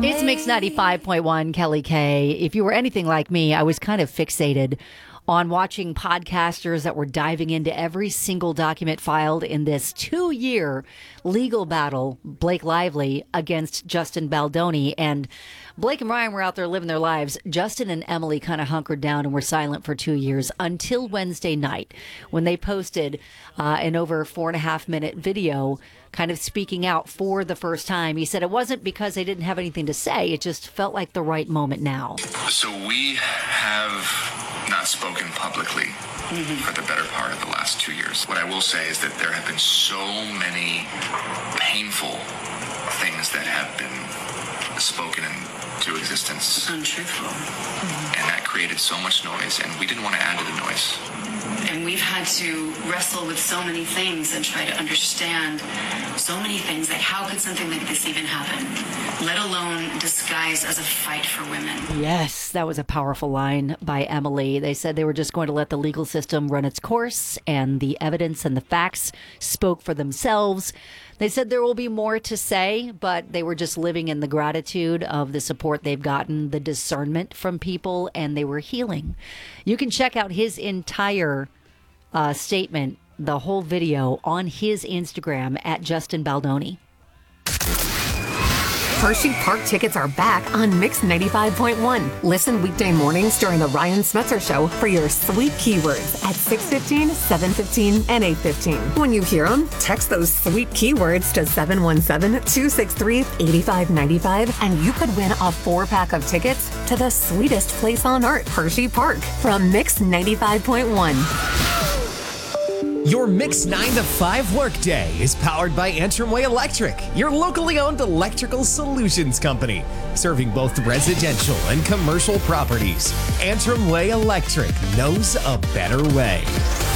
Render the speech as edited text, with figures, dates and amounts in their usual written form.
It's Mix 95.1, Kelly K. If you were anything like me, I was kind of fixated on watching podcasters that were diving into every single document filed in this 2-year legal battle, Blake Lively against Justin Baldoni. And Blake and Ryan were out there living their lives. Justin and Emily kind of hunkered down and were silent for 2 years until Wednesday night when they posted an over 4.5-minute video kind of speaking out for the first time. He said it wasn't because they didn't have anything to say. It just felt like the right moment now. So we have not spoken publicly for the better part of the last 2 years. What I will say is that there have been so many painful things that have been spoken into existence. Untruthful. And that created so much noise, and we didn't want to add to the noise. And we've had to wrestle with so many things and try to understand so many things. Like, how could something like this even happen? Let alone disguised as a fight for women. Yes, that was a powerful line by Emily. They said they were just going to let the legal system run its course, and the evidence and the facts spoke for themselves. They said there will be more to say, but they were just living in the gratitude of the support they've gotten, the discernment from people, and they were healing. You can check out his entire statement, the whole video, on his Instagram at Justin Baldoni. Hershey Park tickets are back on Mix 95.1. Listen weekday mornings during the Ryan Smetzer Show for your sweet keywords at 6:15, 7:15, and 8:15. When you hear them, text those sweet keywords to 717-263-8595, and you could win a 4-pack of tickets to the sweetest place on earth, Hershey Park, from Mix 95.1. Your Mix 9 to 5 workday is powered by Antrim Way Electric, your locally owned electrical solutions company, serving both residential and commercial properties. Antrim Way Electric knows a better way.